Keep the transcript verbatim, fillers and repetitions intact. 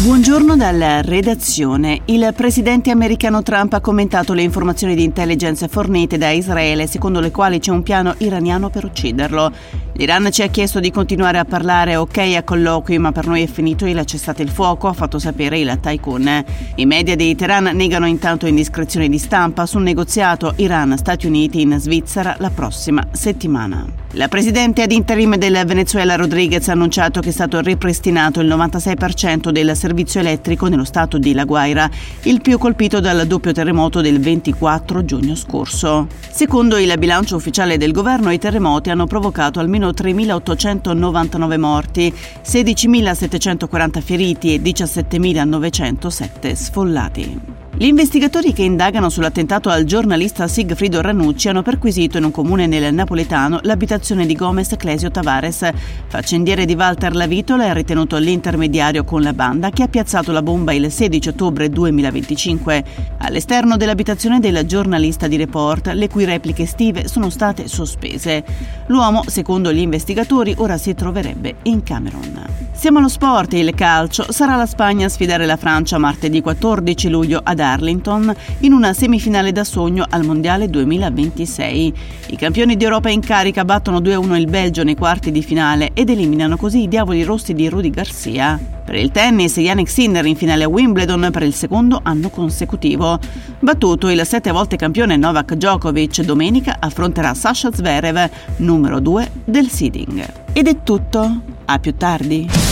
Buongiorno dalla redazione. Il presidente americano Trump ha commentato le informazioni di intelligence fornite da Israele, secondo le quali c'è un piano iraniano per ucciderlo. L'Iran ci ha chiesto di continuare a parlare, ok a colloqui, ma per noi è finito il cessate il fuoco, ha fatto sapere il tycoon. I media di Teheran negano intanto indiscrezioni di stampa sul negoziato Iran-Stati Uniti in Svizzera la prossima settimana. La presidente ad interim del Venezuela Rodriguez ha annunciato che è stato ripristinato il novantasei per cento del servizio elettrico nello stato di La Guaira, il più colpito dal doppio terremoto del ventiquattro giugno scorso. Secondo il bilancio ufficiale del governo, i terremoti hanno provocato almeno tremilaottocentonovantanove morti, sedicimilasettecentoquaranta feriti e diciassettemilanovecentosette sfollati. Gli investigatori che indagano sull'attentato al giornalista Sigfrido Ranucci hanno perquisito in un comune nel napoletano l'abitazione di Gomez Clesio Tavares, faccendiere di Walter Lavitola, e ritenuto l'intermediario con la banda che ha piazzato la bomba il sedici ottobre duemilaventicinque all'esterno dell'abitazione del giornalista di Report, le cui repliche estive sono state sospese. L'uomo, secondo gli investigatori, ora si troverebbe in Camerun. Siamo allo sport e il calcio. Sarà la Spagna a sfidare la Francia martedì quattordici luglio ad Arlington in una semifinale da sogno al Mondiale duemilaventisei. I campioni d'Europa in carica battono due a uno il Belgio nei quarti di finale ed eliminano così i diavoli rossi di Rudy Garcia. Per il tennis, Jannik Sinner in finale a Wimbledon per il secondo anno consecutivo. Battuto il sette volte campione Novak Djokovic, domenica affronterà Sasha Zverev, numero due del seeding. Ed è tutto. A più tardi.